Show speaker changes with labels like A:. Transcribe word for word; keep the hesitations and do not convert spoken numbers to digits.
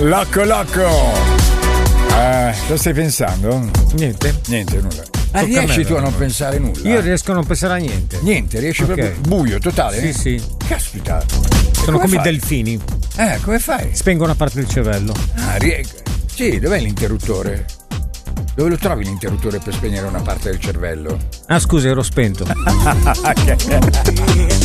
A: Locco Locco. Eh, cosa stai pensando?
B: Niente.
A: Niente, nulla. Ah,
B: Tocca
A: riesci
B: me,
A: tu a non
B: allora.
A: pensare nulla?
B: Io riesco a non pensare a niente.
A: Niente, riesci
B: Ok.
A: proprio buio totale?
B: Sì, sì.
A: Caspita.
B: Sono come i
A: fai?
B: delfini.
A: Eh, come fai?
B: Spengo una parte del cervello.
A: Ah, rie- sì, dov'è l'interruttore? Dove lo trovi l'interruttore per spegnere una parte del cervello?
B: Ah, scusa, ero spento.